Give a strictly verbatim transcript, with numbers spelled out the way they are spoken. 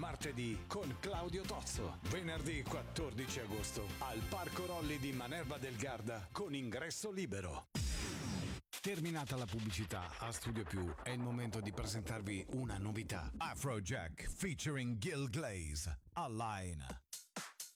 martedì con Claudio Tozzo, venerdì quattordici agosto al Parco Rolli di Manerba del Garda con ingresso libero. Terminata la pubblicità, a Studio Più è il momento di presentarvi una novità. Afrojack featuring Gil Glaze, Align.